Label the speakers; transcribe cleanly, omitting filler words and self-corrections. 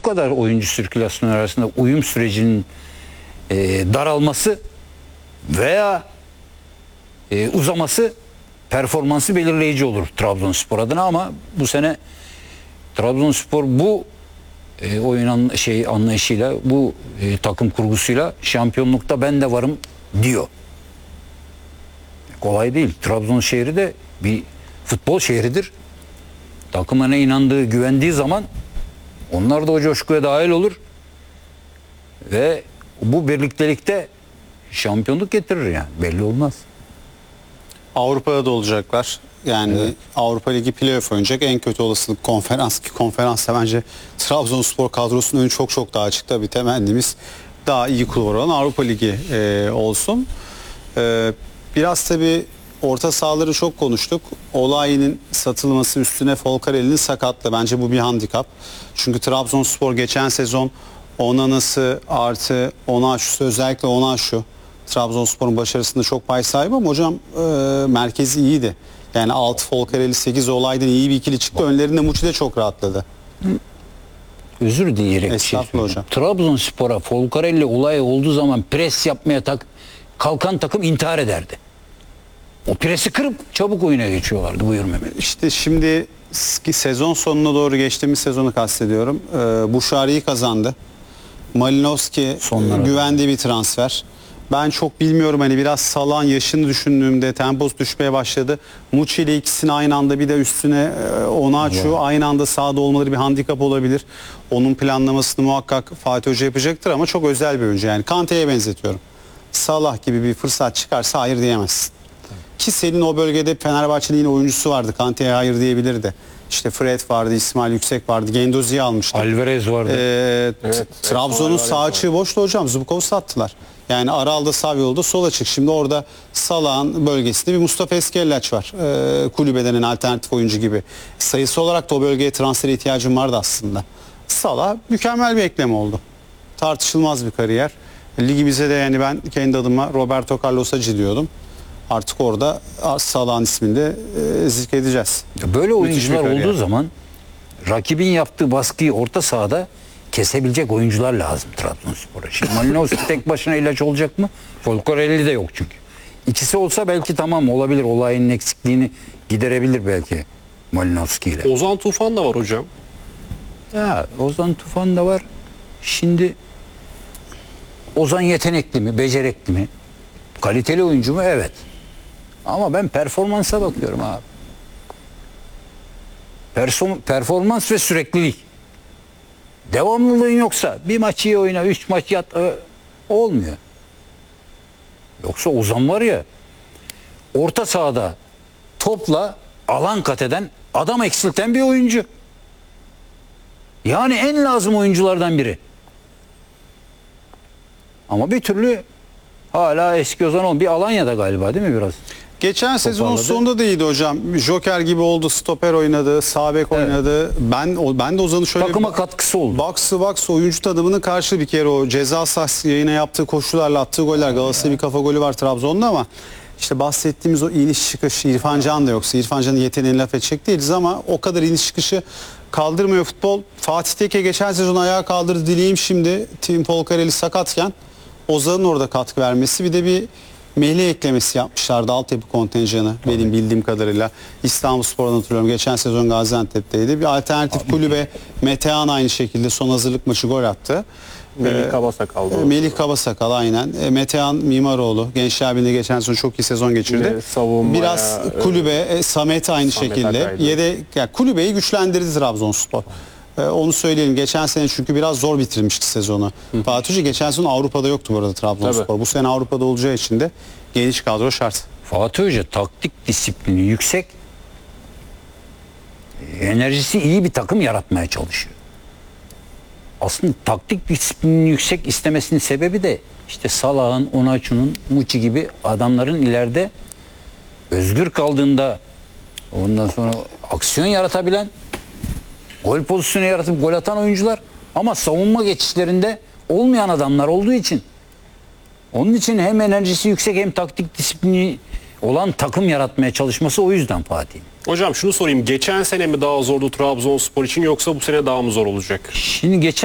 Speaker 1: kadar oyuncu sirkülasyonu arasında uyum sürecinin daralması veya uzaması performansı belirleyici olur Trabzonspor adına, ama bu sene Trabzonspor bu oyun anlayışıyla, bu takım kurgusuyla şampiyonlukta ben de varım diyor. Kolay değil. Trabzon şehri de bir futbol şehridir. Takımına inandığı, güvendiği zaman onlar da o coşkuya dahil olur ve bu birliktelikte şampiyonluk getirir yani. Belli olmaz.
Speaker 2: Avrupa'da da olacaklar. Yani
Speaker 1: Evet.
Speaker 2: Avrupa Ligi playoff oynayacak. En kötü olasılık konferans, ki konferansta bence Trabzonspor kadrosunun önü çok çok daha açık. Tabii temennimiz daha iyi kulvar olan Avrupa Ligi olsun. Biraz tabii orta sahaları çok konuştuk. Olayının satılması üstüne Folcarelli'nin sakatlığı. Bence bu bir handikap. Çünkü Trabzonspor geçen sezon Onana'sı artı Onaçu'su, özellikle Onaçu Trabzonspor'un başarısında çok pay sahibi, ama hocam merkezi iyiydi. Yani 6 Folcarelli 8 Olay'dan iyi bir ikili çıktı. Önlerinde Muçi de çok rahatladı.
Speaker 1: Özür dileyerek bir şey
Speaker 2: Estağfurullah
Speaker 1: söyleyeyim.
Speaker 2: hocam.
Speaker 1: Trabzonspor'a Folcarelli olayı olduğu zaman pres yapmaya kalkan takım intihar ederdi. O presi kırıp çabuk oyuna geçiyorlardı. Buyur Mehmet.
Speaker 2: İşte şimdi sezon sonuna doğru, geçtiğimiz sezonu kastediyorum. Buşari'yi kazandı. Malinowski güvendiği bir transfer. Ben çok bilmiyorum, hani biraz Salah'ın yaşını düşündüğümde temposu düşmeye başladı. Muçi ile ikisini aynı anda, bir de üstüne Onaçu aynı anda sahada olmaları bir handikap olabilir. Onun planlamasını muhakkak Fatih Hoca yapacaktır, ama çok özel bir oyuncu. Yani Kante'ye benzetiyorum. Salah gibi bir fırsat çıkarsa hayır diyemezsin. Ki senin o bölgede Fenerbahçe'nin yine oyuncusu vardı. Kante'ye hayır diyebilirdi. İşte Fred vardı, İsmail Yüksek vardı. Gendozi'yi almıştı.
Speaker 1: Alvarez vardı.
Speaker 2: Trabzon'un sağ açığı boştu hocam. Zubkov'u sattılar. Yani Aral'da sağ yolda sol açık. Şimdi orada Salah'ın bölgesinde bir Mustafa Eskellaç var. Kulübeden alternatif oyuncu gibi. Sayısı olarak da o bölgeye transfer ihtiyacım vardı aslında. Salah mükemmel bir ekleme oldu. Tartışılmaz bir kariyer. Ligimize de yani ben kendi adıma Roberto Carlos Hacı diyordum. Artık orada Salah'ın ismini de zikredeceğiz.
Speaker 1: Böyle oyuncular
Speaker 2: kariyer.
Speaker 1: olduğu zaman rakibin yaptığı baskıyı orta sahada kesebilecek oyuncular lazım Trabzonspor'a. Şimdi Malinowski tek başına ilaç olacak mı? Folcarelli de yok çünkü. İkisi olsa belki tamam olabilir. Olayın eksikliğini giderebilir belki Malinowski ile.
Speaker 3: Ozan Tufan da var hocam.
Speaker 1: Ya Ozan Tufan da var. Şimdi Ozan yetenekli mi, becerekli mi? Kaliteli oyuncu mu? Evet. Ama ben performansa bakıyorum abi. Performans ve süreklilik. Devamlılığın yoksa bir maç iyi oyna, 3 maç yat, olmuyor. Yoksa Ozan var ya, orta sahada topla alan kat eden, adam eksilten bir oyuncu. Yani en lazım oyunculardan biri. Ama bir türlü hala eski Ozan oldu. Bir Alanya'da galiba değil mi biraz?
Speaker 2: Geçen sezonun
Speaker 1: Toparladı.
Speaker 2: sonunda da iyiydi hocam. Joker gibi oldu, stoper oynadı, sağ bek oynadı. Ben de Ozan'ı şöyle
Speaker 1: Takıma katkısı oldu.
Speaker 2: box oyuncu tadımının karşı bir kere o ceza sahası yayına yaptığı koşularla attığı goller. Galatasaray'ın bir kafa golü var Trabzon'da, ama işte bahsettiğimiz o iniş çıkış, İrfan Can da yoksa, İrfan Can'ın yeteneğini laf edecek değiliz, ama o kadar iniş çıkışı kaldırmıyor futbol. Fatih Tekke geçen sezon ayağa kaldırdı. Dileyim şimdi Tim Folcarelli sakatken Ozan'ın orada katkı vermesi, bir de bir Melih eklemesi yapmışlardı altyapı kontenjanı benim bildiğim kadarıyla. İstanbulspor'dan hatırlıyorum. Geçen sezon Gaziantep'teydi. Bir alternatif kulübe Metehan aynı şekilde son hazırlık maçı gol attı.
Speaker 3: Melih Kabasakal.
Speaker 2: Melih Kabasakal aynen. Metehan Mimaroğlu Gençler Birliği'nde geçen sezon çok iyi sezon geçirdi.
Speaker 3: Ve savunmaya,
Speaker 2: Biraz kulübe Samet aynı
Speaker 3: Samet
Speaker 2: şekilde.
Speaker 3: Akay'dı.
Speaker 2: Yani kulübeyi güçlendirdi Trabzonspor. Onu söyleyelim. Geçen sene çünkü biraz zor bitirmişti sezonu. Fatih Hoca geçen sezon Avrupa'da yoktu bu arada Trabzonspor.
Speaker 3: Tabii.
Speaker 2: Bu sene Avrupa'da olacağı için de geniş kadro şart.
Speaker 1: Fatih Hoca taktik disiplini yüksek, enerjisi iyi bir takım yaratmaya çalışıyor. Aslında taktik disiplini yüksek istemesinin sebebi de işte Salah'ın, Onaçu'nun, Muçi gibi adamların ileride özgür kaldığında ondan sonra aksiyon yaratabilen, gol pozisyonu yaratıp gol atan oyuncular, ama savunma geçişlerinde olmayan adamlar olduğu için, onun için hem enerjisi yüksek hem taktik disiplini olan takım yaratmaya çalışması, o yüzden Fatih.
Speaker 3: Hocam şunu sorayım. Geçen sene mi daha zordu Trabzonspor için, yoksa bu sene daha mı zor olacak?
Speaker 1: Şimdi geçen